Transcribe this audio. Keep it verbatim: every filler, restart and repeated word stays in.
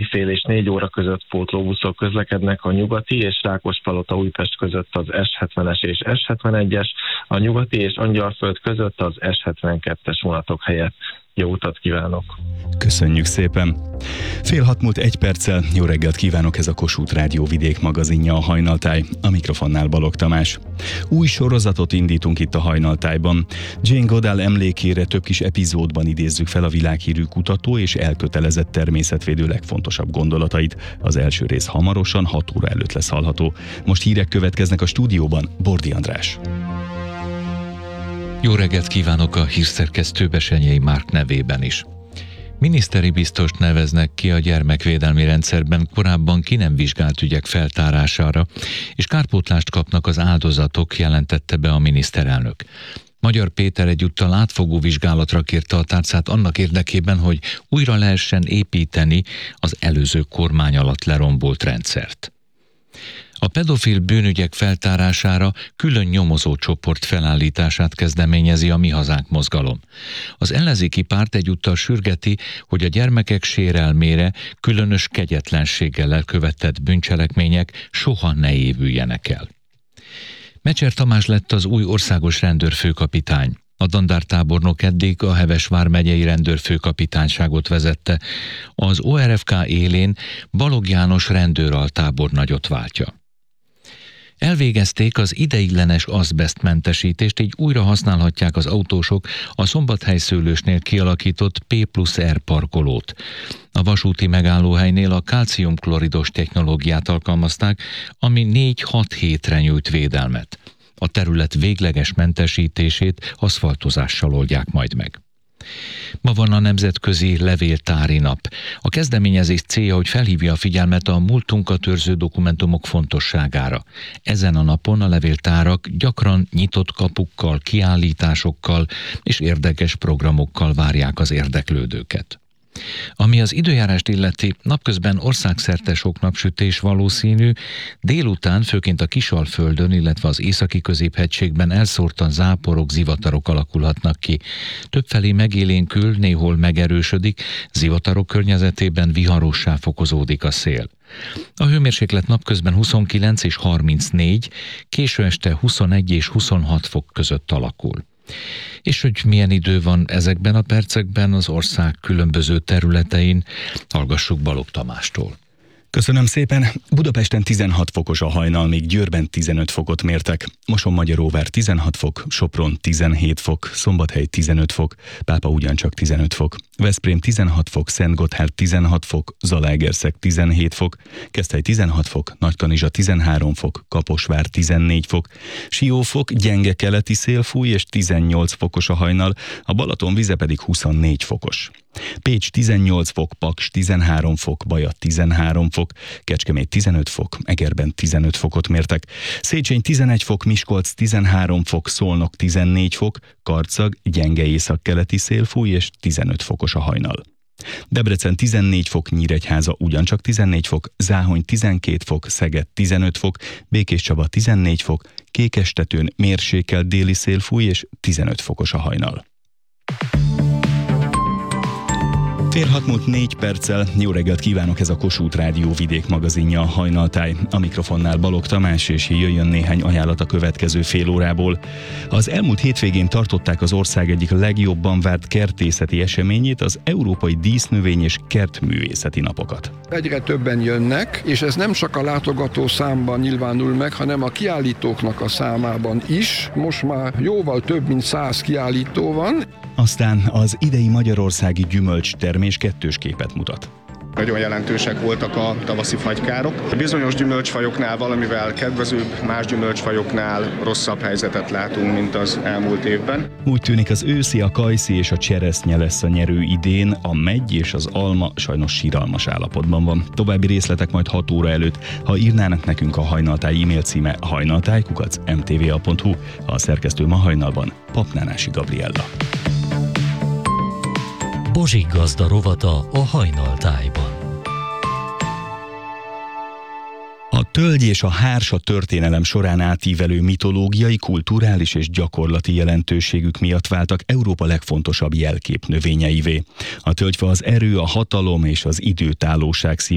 éjfél és négy óra között pótlóbuszok közlekednek a nyugati és Rákospalota Újpest között az es hetvenes és es hetvenegyes, a nyugati és Angyalföld között az es hetvenkettes vonatok helyett. Jó utat kívánok! Köszönjük szépen! Fél hat múlt egy perccel, jó reggelt kívánok, ez a Kossuth Rádió vidék magazinja, a Hajnaltáj, a mikrofonnál Balogh Tamás. Új sorozatot indítunk itt a Hajnaltájban. Jane Goodall emlékére több kis epizódban idézzük fel a világhírű kutató és elkötelezett természetvédő legfontosabb gondolatait. Az első rész hamarosan, hat óra előtt lesz hallható. Most hírek következnek a stúdióban, Bordi András. Jó reggelt kívánok a hírszerkesztő Besenyei Márk nevében is. Miniszteri biztost neveznek ki a gyermekvédelmi rendszerben korábban ki nem vizsgált ügyek feltárására, és kárpótlást kapnak az áldozatok, jelentette be a miniszterelnök. Magyar Péter egyúttal átfogó vizsgálatra kérte a tárcát annak érdekében, hogy újra lehessen építeni az előző kormány alatt lerombolt rendszert. A pedofil bűnügyek feltárására külön nyomozó csoport felállítását kezdeményezi a Mi Hazánk mozgalom. Az ellenzéki párt egyúttal sürgeti, hogy a gyermekek sérelmére különös kegyetlenséggel elkövetett bűncselekmények soha ne évüljenek el. Mecser Tamás lett az új országos rendőrfőkapitány. A dandártábornok eddig a Heves vármegyei rendőrfőkapitányságot vezette. Az o er ef ká élén Balogh János rendőraltábornagyot váltja. Elvégezték az ideiglenes azbesztmentesítést, így újra használhatják az autósok a Szombathely Szőlősnél kialakított P plusz R parkolót. A vasúti megállóhelynél a kálciumkloridos technológiát alkalmazták, ami négy-hat hétre nyújt védelmet. A terület végleges mentesítését aszfaltozással oldják majd meg. Ma van a Nemzetközi Levéltári Nap. A kezdeményezés célja, hogy felhívja a figyelmet a múltunkat őrző dokumentumok fontosságára. Ezen a napon a levéltárak gyakran nyitott kapukkal, kiállításokkal és érdekes programokkal várják az érdeklődőket. Ami az időjárást illeti, napközben országszerte sok napsütés valószínű, délután főként a Kisalföldön, illetve az északi középhegységben elszórtan záporok, zivatarok alakulhatnak ki. Többfelé megélénkül, néhol megerősödik, zivatarok környezetében viharossá fokozódik a szél. A hőmérséklet napközben huszonkilenc és harmincnégy, késő este huszonegy és huszonhat fok között alakul. És hogy milyen idő van ezekben a percekben az ország különböző területein, hallgassuk Balogh Tamástól. Köszönöm szépen. Budapesten tizenhat fokos a hajnal, még Győrben tizenöt fokot mértek. Mosonmagyaróvár tizenhat fok, Sopron tizenhét fok, Szombathely tizenöt fok, Pápa ugyancsak tizenöt fok, Veszprém tizenhat fok, Szentgotthárd tizenhat fok, Zalaegerszeg tizenhét fok, Keszthely tizenhat fok, Nagykanizsa tizenhárom fok, Kaposvár tizennégy fok, Siófok gyenge keleti szél fúj és tizennyolc fokos a hajnal, a Balaton vize pedig huszonnégy fokos. Pécs tizennyolc fok, Paks tizenhárom fok, Baja tizenhárom fok, Kecskemét tizenöt fok, Egerben tizenöt fokot mértek, Széchenyi tizenegy fok, Miskolc tizenhárom fok, Szolnok tizennégy fok, Karcag gyenge északkeleti szél fúj és tizenöt fokos a hajnal. Debrecen tizennégy fok, Nyíregyháza ugyancsak tizennégy fok, Záhony tizenkét fok, Szeged tizenöt fok, Békéscsaba tizennégy fok, Kékestetőn mérsékelt déli szél fúj és tizenöt fokos a hajnal. Fél hat múlt négy perccel, jó reggelt kívánok, ez a Kossuth Rádió vidék magazinja, a Hajnaltáj. A mikrofonnál Balogh Tamás, és jöjjön néhány ajánlat a következő fél órából. Az elmúlt hétvégén tartották az ország egyik legjobban várt kertészeti eseményét, az Európai Dísznövény és Kertművészeti Napokat. Egyre többen jönnek, és ez nem csak a látogató számban nyilvánul meg, hanem a kiállítóknak a számában is. Most már jóval több mint száz kiállító van. Aztán az idei magyarországi gyümölcstermés kettős képet mutat. Nagyon jelentősek voltak a tavaszi fagykárok. Bizonyos gyümölcsfajoknál valamivel kedvezőbb, más gyümölcsfajoknál rosszabb helyzetet látunk, mint az elmúlt évben. Úgy tűnik, az őszi, a kajszi és a cseresznye lesz a nyerő idén, a megy és az alma sajnos síralmas állapotban van. További részletek majd hat óra előtt, ha írnának nekünk. A Hajnaltáj e-mail címe hajnaltáj kukac em té vé á pont hú. A szerkesztő ma hajnalban Papnánási Gabriella. Bozsik gazda rovata a Hajnaltájban. A tölgy és a hársa történelem során átívelő mitológiai, kulturális és gyakorlati jelentőségük miatt váltak Európa legfontosabb jelkép növényeivé. A tölgyfa az erő, a hatalom és az időtállóság